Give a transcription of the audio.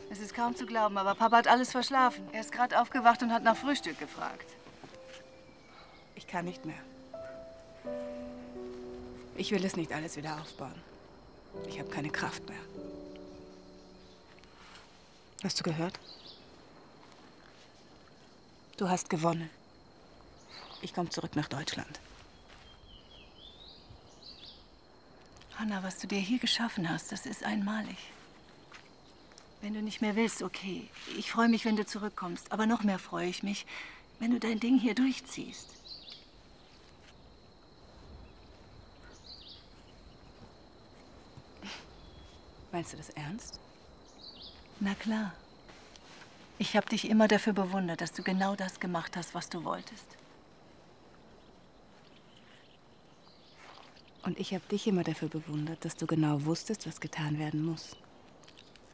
Es ist kaum zu glauben, aber Papa hat alles verschlafen. Er ist gerade aufgewacht und hat nach Frühstück gefragt. Ich kann nicht mehr. Ich will es nicht alles wieder aufbauen. Ich habe keine Kraft mehr. Hast du gehört? Du hast gewonnen. Ich komme zurück nach Deutschland. Hanna, was du dir hier geschaffen hast, das ist einmalig. Wenn du nicht mehr willst, okay. Ich freue mich, wenn du zurückkommst. Aber noch mehr freue ich mich, wenn du dein Ding hier durchziehst. Meinst du das ernst? Na klar. Ich habe dich immer dafür bewundert, dass du genau das gemacht hast, was du wolltest. Und ich habe dich immer dafür bewundert, dass du genau wusstest, was getan werden muss.